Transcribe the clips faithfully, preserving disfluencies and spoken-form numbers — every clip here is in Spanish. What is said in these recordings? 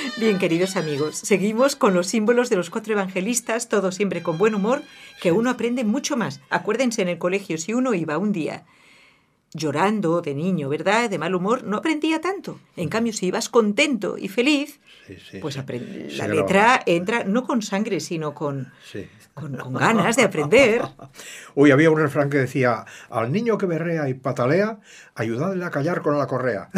Bien, queridos amigos, seguimos con los símbolos de los cuatro evangelistas, todo siempre con buen humor, que uno aprende mucho más. Acuérdense, en el colegio, si uno iba un día llorando de niño, ¿verdad?, de mal humor, no aprendía tanto. En cambio, si ibas contento y feliz, sí, sí, pues aprend- sí, la letra entra no con sangre, sino con, sí. con, con ganas de aprender. Uy, había un refrán que decía: al niño que berrea y patalea, ayudadle a callar con la correa.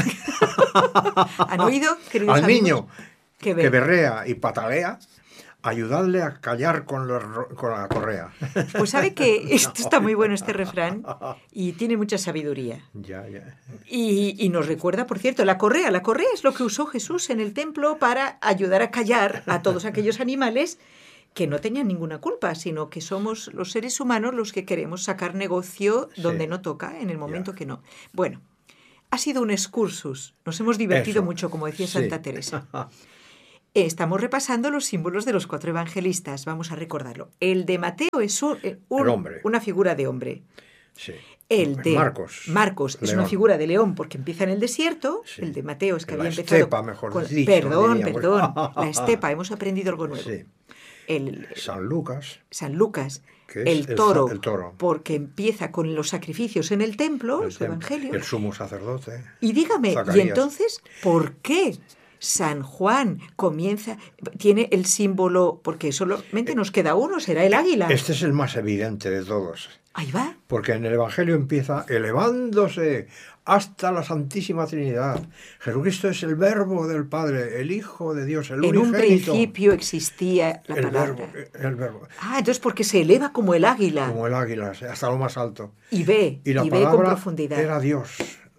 ¿Han oído, queridos Al amigos? niño que, que berrea y patalea, ayudadle a callar con, los, con la correa. Pues sabe que esto está muy bueno, este refrán, y tiene mucha sabiduría. Ya, ya. Y, y nos recuerda, por cierto, la correa. La correa es lo que usó Jesús en el templo para ayudar a callar a todos aquellos animales que no tenían ninguna culpa, sino que somos los seres humanos los que queremos sacar negocio donde sí. no toca, en el momento ya. que no. Bueno, ha sido un excursus. Nos hemos divertido Eso. mucho, como decía sí. Santa Teresa. Estamos repasando los símbolos de los cuatro evangelistas. Vamos a recordarlo. El de Mateo es un, un, el hombre. una figura de hombre. Sí. El de Marcos. Marcos es león. una figura de león porque empieza en el desierto. Sí. El de Mateo es que la había empezado... estepa, mejor con, dicho. Perdón, diríamos. perdón. La estepa, hemos aprendido algo nuevo. Sí. El, San Lucas. San Lucas. Que es el, toro, el, el toro. Porque empieza con los sacrificios en el templo, el su tem evangelio. El sumo sacerdote. Y dígame, Zacarías. ¿y entonces por qué San Juan comienza, tiene el símbolo, porque solamente nos queda uno, será el águila? Este es el más evidente de todos. Ahí va. Porque en el Evangelio empieza elevándose hasta la Santísima Trinidad. Jesucristo es el Verbo del Padre, el Hijo de Dios, el en unigénito. En un principio existía la el palabra. Verbo, el verbo. Ah, entonces porque se eleva como el águila. Como el águila, hasta lo más alto. Y ve, y, la y palabra ve con profundidad. Era Dios.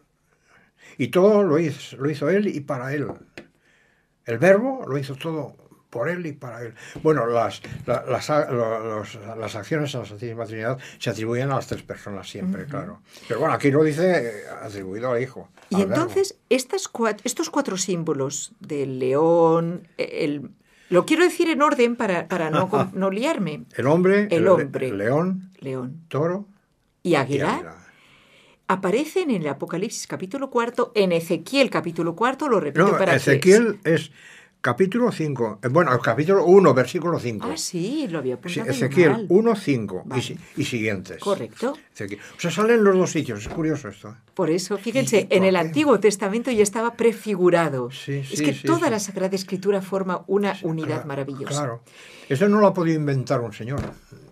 Y todo lo hizo, lo hizo Él y para Él. El Verbo lo hizo todo por Él y para Él. Bueno, las, las, las, los, las acciones a la Santísima Trinidad se atribuyen a las tres personas siempre, uh-huh. claro. Pero bueno, aquí lo dice atribuido al Hijo. Y al entonces, estas cuatro, estos cuatro símbolos del león, el, lo quiero decir en orden para, para no, no liarme. El hombre, el, el, hombre el león, león, toro y águila. Y águila. Aparecen en el Apocalipsis capítulo cuarto, en Ezequiel capítulo cuarto, lo repito no, para Ezequiel que... es capítulo cinco, bueno, capítulo uno, versículo cinco. Ah, sí, lo había apuntado sí, Ezequiel mal. uno, cinco vale. y, y siguientes. Correcto. Ezequiel. O sea, salen los dos sitios, es curioso esto. Por eso, fíjense, en el Antiguo Testamento ya estaba prefigurado. Sí, sí, es que sí, toda sí. la Sagrada Escritura forma una sí, unidad claro, maravillosa. Claro, eso no lo ha podido inventar un señor.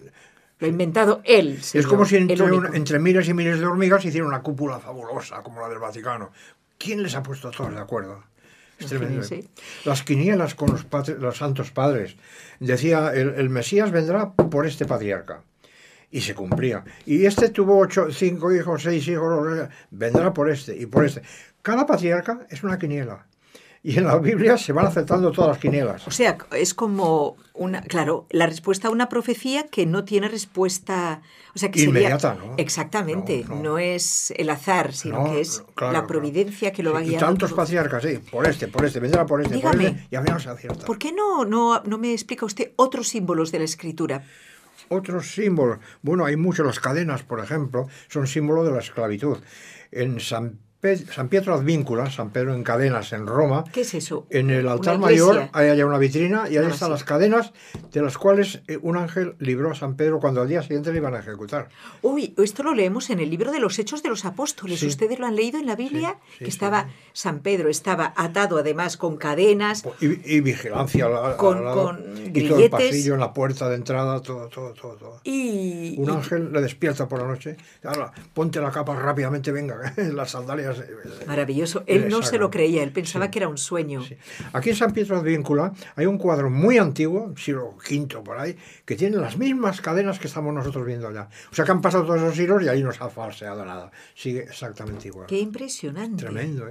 Lo ha inventado él, señor, es como si entre, un, entre miles y miles de hormigas hiciera una cúpula fabulosa, como la del Vaticano. ¿Quién les ha puesto a todos de acuerdo? Es tremendo. Las quinielas con los, padres, los santos padres. Decía, el, el Mesías vendrá por este patriarca. Y se cumplía. Y este tuvo ocho, cinco hijos, seis hijos, vendrá por este y por este. Cada patriarca es una quiniela. Y en la Biblia se van aceptando todas las quinielas. O sea, es como una, claro, la respuesta a una profecía que no tiene respuesta, o sea, que inmediata, sería, ¿no? Exactamente, no, no. no es el azar, sino no, que es no, claro, la providencia claro. que lo va sí, guiando. Y tantos patriarcas, sí, por este, por este, vendrá por este, Dígame, por este, y a mí no se acierta. ¿Por qué no, no, no me explica usted otros símbolos de la Escritura? Otros símbolos, bueno, hay muchos, las cadenas, por ejemplo, son símbolo de la esclavitud. En San San Pietro Advíncula, San Pedro en cadenas en Roma. ¿Qué es eso? En el altar mayor hay allá una vitrina y ahí están las cadenas de las cuales un ángel libró a San Pedro cuando al día siguiente le iban a ejecutar. Uy, esto lo leemos en el libro de los Hechos de los Apóstoles. Sí. ¿Ustedes lo han leído en la Biblia? Sí, sí, que estaba, sí. San Pedro estaba atado además con cadenas. Y, y vigilancia la, con, la, con y todo el pasillo, en la puerta de entrada, todo, todo, todo. todo. Y, un y, ángel le despierta por la noche. Ahora, ponte la capa rápidamente, venga, las sandalias. Maravilloso. Él no se lo creía, él pensaba sí. que era un sueño. Sí. Aquí en San Pietro Advíncula hay un cuadro muy antiguo, siglo quinto por ahí, que tiene las mismas cadenas que estamos nosotros viendo allá. O sea que han pasado todos esos siglos y ahí no se ha falseado nada. Sigue exactamente igual. Qué impresionante. Tremendo, ¿eh?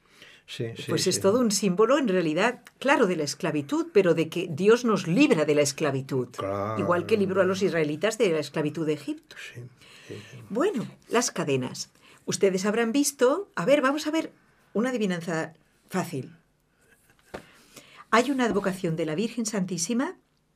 Sí, sí, pues sí. es todo un símbolo, en realidad, claro, de la esclavitud, pero de que Dios nos libra de la esclavitud. Claro. Igual que libró a los israelitas de la esclavitud de Egipto. Sí, sí, sí. Bueno, las cadenas. Ustedes habrán visto... A ver, vamos a ver una adivinanza fácil. Hay una advocación de la Virgen Santísima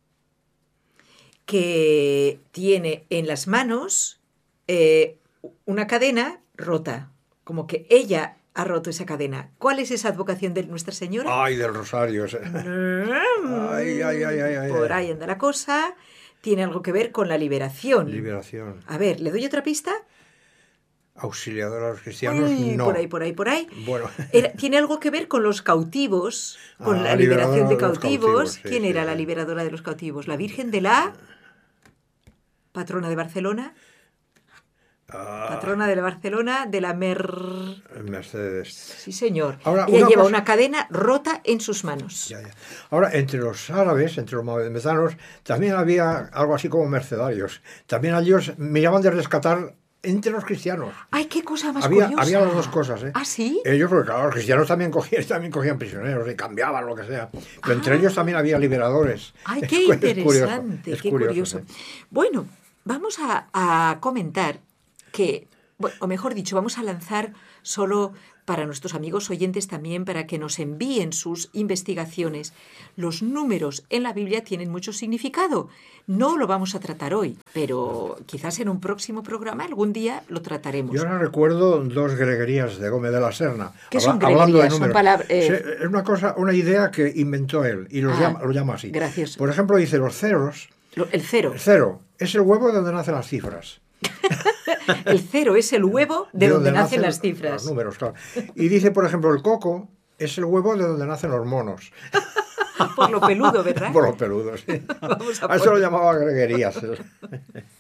que tiene en las manos eh, una cadena rota, como que ella ha roto esa cadena. ¿Cuál es esa advocación de Nuestra Señora? Ay, del rosario. Ay, ay, ay, ay, ay. Por ahí anda la cosa. Tiene algo que ver con la liberación. Liberación. A ver, ¿le doy otra pista? Auxiliador a los cristianos, Uy, no. Por ahí, por ahí, por ahí. Bueno. Era, tiene algo que ver con los cautivos, con Ah, la liberación de liberadora de los cautivos. cautivos, sí, ¿Quién sí, era sí. la liberadora de los cautivos? ¿La Virgen de la patrona de Barcelona? Ah, Patrona de la Barcelona, de la Mer... Mercedes. Sí, señor. Ahora, Ella una lleva cosa- una cadena rota en sus manos. Ya, ya. Ahora, entre los árabes, entre los maometanos, también había algo así como mercenarios. También ellos miraban de rescatar entre los cristianos. ¡Ay, qué cosa más Había, curiosa! había las dos cosas, ¿eh? ¿Ah, sí? Ellos, porque claro, los cristianos también cogían, también cogían prisioneros y cambiaban lo que sea. Pero entre Ah. ellos también había liberadores. ¡Ay, Es qué cu- es curioso, interesante! es ¡Qué curioso! sí. Bueno, vamos a, a comentar que, bueno, o mejor dicho, vamos a lanzar solo para nuestros amigos oyentes también, para que nos envíen sus investigaciones. Los números en la Biblia tienen mucho significado. No lo vamos a tratar hoy, pero quizás en un próximo programa algún día lo trataremos. Yo ahora recuerdo dos greguerías de Gómez de la Serna. ¿Qué habla- son hablando de greguerías? Son números. palabras, eh, Se- Es una cosa, una idea que inventó él y los Ah, llama- lo llama así. gracias. Por ejemplo, dice los ceros. Lo- El cero. El cero es el huevo de donde nacen las cifras. El cero es el huevo de, donde, nacen las Los cifras. números, claro. Y dice, por ejemplo, el coco es el huevo de donde nacen los monos. Por lo peludo, ¿verdad? Por los peludos, sí. Vamos a A eso poner- lo llamaba greguerías.